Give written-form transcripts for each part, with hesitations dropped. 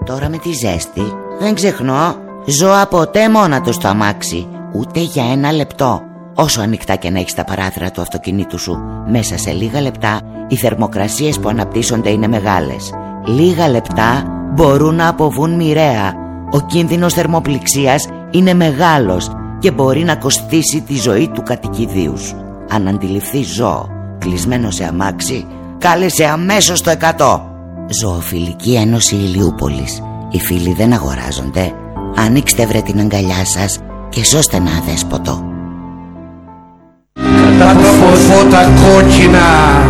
Τώρα με τη ζέστη δεν ξεχνώ ζώα ποτέ μόνα του στο αμάξι, ούτε για ένα λεπτό. Όσο ανοιχτά και να έχεις τα παράθυρα του αυτοκινήτου σου, μέσα σε λίγα λεπτά οι θερμοκρασίες που αναπτύσσονται είναι μεγάλες. Λίγα λεπτά μπορούν να αποβούν μοιραία. Ο κίνδυνος θερμοπληξίας είναι μεγάλος και μπορεί να κοστίσει τη ζωή του κατοικιδίου σου. Αν αντιληφθείς ζώο κλεισμένο σε αμάξι, κάλεσε αμέσως το 100. Ζωοφιλική Ένωση Ηλιούπολης. Οι φίλοι δεν αγοράζονται. Ανοίξτε βρε την αγκαλιά σας και σώστε ένα αδέσποτο. Κατά το φώτα κόκκινα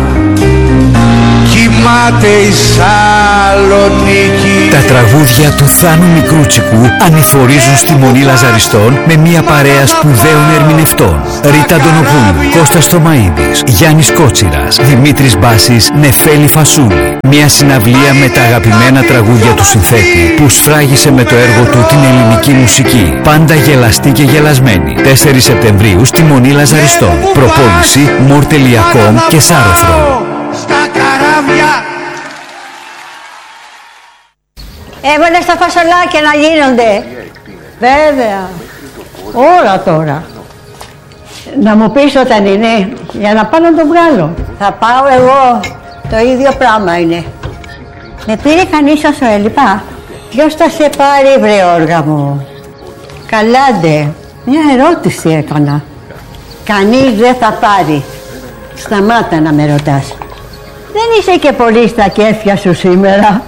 κοιμάται η Σαλονίκη. Τα τραγούδια του Θάνου Μικρούτσικου ανηφορίζουν στη Μονή Λαζαριστών με μια παρέα σπουδαίων ερμηνευτών. Ρίτα Αντωνοπούλου, Κώστας Θωμαΐδης, Γιάννης Κότσιρας, Δημήτρης Μπάσης, Νεφέλη Φασούλη. Μια συναυλία με τα αγαπημένα τραγούδια του συνθέτη που σφράγισε με το έργο του την ελληνική μουσική. Πάντα γελαστή και γελασμένη. 4 Σεπτεμβρίου στη Μονή Λαζαριστών. Προπόληση more.com και Σάρωθρο. Στα καράβια. Έβαλε στα φασολάκια να γίνονται. Βέβαια. Όλα τώρα. Να μου πεις όταν είναι, για να πάω να το βγάλω. Θα πάω εγώ. Το ίδιο πράγμα είναι. Με πήρε κανείς όσο έλειπα. Ποιος θα σε πάρει βρε όργα μου? Καλάντε. Μια ερώτηση έκανα. Κανείς δεν θα πάρει. Σταμάτα να με ρωτάς. Δεν είσαι και πολύ στα κέφια σου σήμερα.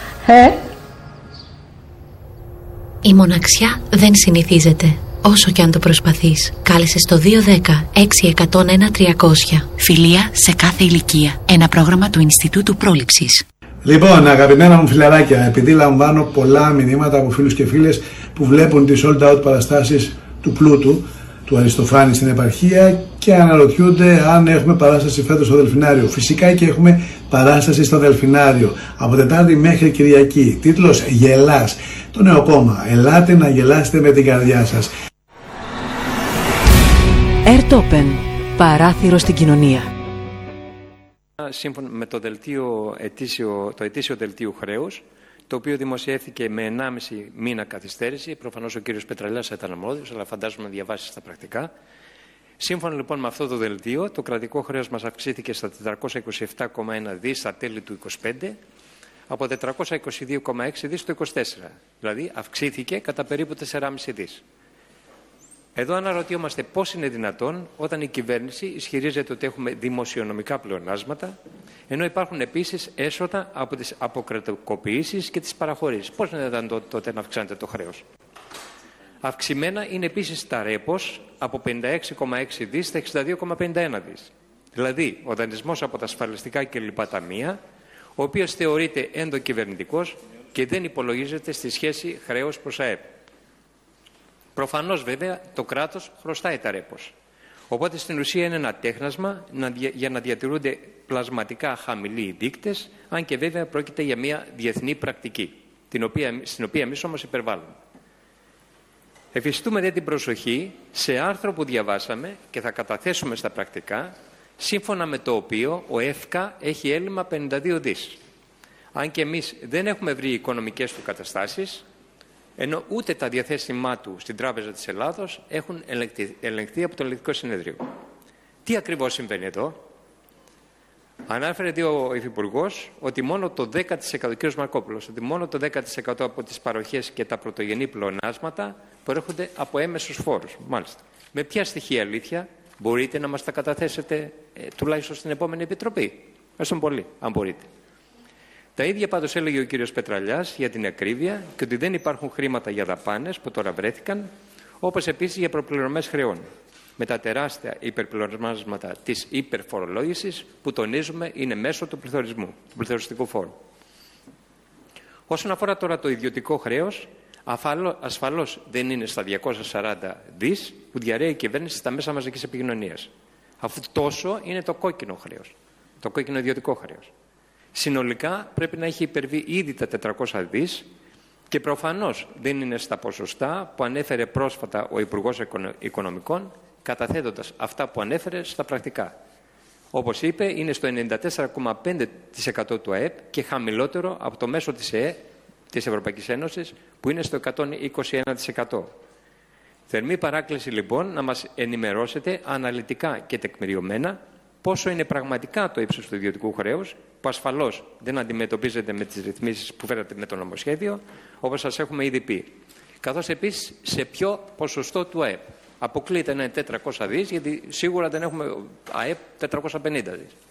Η μοναξιά δεν συνηθίζεται. Όσο κι αν το προσπαθείς. Κάλεσε στο 210-6101-300. Φιλία σε κάθε ηλικία. Ένα πρόγραμμα του Ινστιτούτου Πρόληψης. Λοιπόν, αγαπημένα μου φιλαράκια, επειδή λαμβάνω πολλά μηνύματα από φίλους και φίλες που βλέπουν τις sold out παραστάσεις του Πλούτου, του Αριστοφάνη στην επαρχία και αναρωτιούνται αν έχουμε παράσταση φέτος στο Δελφινάριο. Φυσικά και έχουμε παράσταση στο Δελφινάριο από Τετάρτη μέχρι Κυριακή. Τίτλος «Γελάς». Το νέο κόμμα. Ελάτε να γελάσετε με την καρδιά σας. Ερτόπεν. Παράθυρο στην κοινωνία. Σύμφωνα με το ετήσιο δελτίο χρέους, το οποίο δημοσιεύθηκε με 1,5 μήνα καθυστέρηση. Προφανώς ο κύριος Πετραλιάς θα ήταν αρμόδιος, αλλά φαντάζομαι να διαβάσει στα πρακτικά. Σύμφωνα λοιπόν με αυτό το δελτίο, το κρατικό χρέος μας αυξήθηκε στα 427,1 δις στα τέλη του 2025, από 422,6 δις το 2024. Δηλαδή αυξήθηκε κατά περίπου 4,5 δις. Εδώ αναρωτιόμαστε πώς είναι δυνατόν όταν η κυβέρνηση ισχυρίζεται ότι έχουμε δημοσιονομικά πλεονάσματα, ενώ υπάρχουν επίσης έσοδα από τις αποκρατικοποιήσεις και τις παραχωρήσεις. Πώς είναι δυνατόν τότε να αυξάνεται το χρέος? Αυξημένα είναι επίσης τα ρέπος από 56,6 δις στα 62,51 δις. Δηλαδή, ο δανεισμός από τα ασφαλιστικά και λοιπά ταμεία, ο οποίος θεωρείται ενδοκυβερνητικός και δεν υπολογίζεται στη σχέση χρέους προς ΑΕΠ. Προφανώς βέβαια το κράτος χρωστάει τα ρέπος. Οπότε στην ουσία είναι ένα τέχνασμα για να διατηρούνται πλασματικά χαμηλοί οι δείκτες, αν και βέβαια πρόκειται για μια διεθνή πρακτική, στην οποία εμείς όμως υπερβάλλουμε. Εφιστούμε την προσοχή σε άρθρο που διαβάσαμε και θα καταθέσουμε στα πρακτικά, σύμφωνα με το οποίο ο ΕΦΚΑ έχει έλλειμμα 52 δις. Αν και εμείς δεν έχουμε βρει οικονομικές του καταστάσεις, ενώ ούτε τα διαθέσιμά του στην Τράπεζα της Ελλάδος έχουν ελεγχθεί από το Ελεγκτικό Συνέδριο. Τι ακριβώς συμβαίνει εδώ? Ανάφερε ο Υφυπουργός ότι μόνο το 10%, ο κ. Μαρκόπουλος, ότι μόνο το 10% από τις παροχές και τα πρωτογενή πλεονάσματα προέρχονται από έμεσους φόρους. Μάλιστα. Με ποια στοιχεία αλήθεια μπορείτε να μας τα καταθέσετε τουλάχιστον στην επόμενη Επιτροπή? Ευχαριστώ πολύ, αν μπορείτε. Τα ίδια πάντως έλεγε ο κύριος Πετραλιάς για την ακρίβεια και ότι δεν υπάρχουν χρήματα για δαπάνες που τώρα βρέθηκαν, όπως επίσης για προπληρωμές χρεών, με τα τεράστια υπερπληρώσματα της υπερφορολόγησης που τονίζουμε είναι μέσω του πληθωρισμού, του πληθωριστικού φόρου. Όσον αφορά τώρα το ιδιωτικό χρέος, ασφαλώς δεν είναι στα 240 δις που διαρρέει η κυβέρνηση στα μέσα μαζικής επικοινωνίας. Αφού τόσο είναι το κόκκινο χρέος, το κόκκινο ιδιωτικό χρέος. Συνολικά πρέπει να έχει υπερβεί ήδη τα 400 δις και προφανώς δεν είναι στα ποσοστά που ανέφερε πρόσφατα ο Υπουργός Οικονομικών, καταθέτοντας αυτά που ανέφερε στα πρακτικά. Όπως είπε, είναι στο 94,5% του ΑΕΠ και χαμηλότερο από το μέσο της ΕΕ της Ευρωπαϊκής Ένωσης, που είναι στο 121%. Θερμή παράκληση λοιπόν να μας ενημερώσετε αναλυτικά και τεκμηριωμένα πόσο είναι πραγματικά το ύψος του ιδιωτικού χρέους, που ασφαλώς δεν αντιμετωπίζεται με τις ρυθμίσεις που φέρατε με το νομοσχέδιο, όπως σας έχουμε ήδη πει. Καθώς επίσης σε ποιο ποσοστό του ΑΕΠ. Αποκλείται να είναι 400 δις, γιατί σίγουρα δεν έχουμε ΑΕΠ 450 δις.